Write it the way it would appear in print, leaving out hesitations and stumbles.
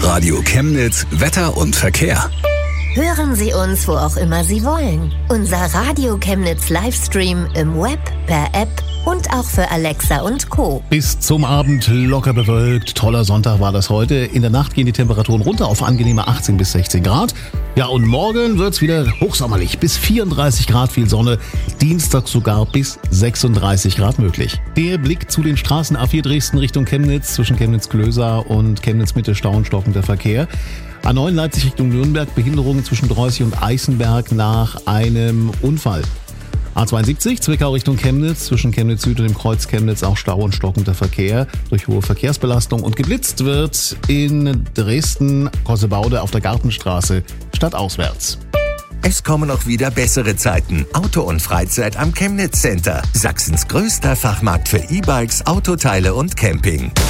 Radio Chemnitz Wetter und Verkehr. Hören Sie uns, wo auch immer Sie wollen. Unser Radio Chemnitz Livestream im Web, per App und auch für Alexa und Co. Bis zum Abend locker bewölkt. Toller Sonntag war das heute. In der Nacht gehen die Temperaturen runter auf angenehme 18 bis 16 Grad. Ja, und morgen wird's wieder hochsommerlich. Bis 34 Grad, viel Sonne. Dienstag sogar bis 36 Grad möglich. Der Blick zu den Straßen A4 Dresden Richtung Chemnitz. Zwischen Chemnitz-Klöser und Chemnitz-Mitte stauenstockender Verkehr. A9 Leipzig Richtung Nürnberg, Behinderungen zwischen Dreußig und Eißenberg nach einem Unfall. A72 Zwickau Richtung Chemnitz, zwischen Chemnitz Süd und dem Kreuz Chemnitz auch Stau und stockender Verkehr durch hohe Verkehrsbelastung. Und geblitzt wird in Dresden-Kossebaude auf der Gartenstraße stadtauswärts. Es kommen auch wieder bessere Zeiten. Auto und Freizeit am Chemnitz Center. Sachsens größter Fachmarkt für E-Bikes, Autoteile und Camping.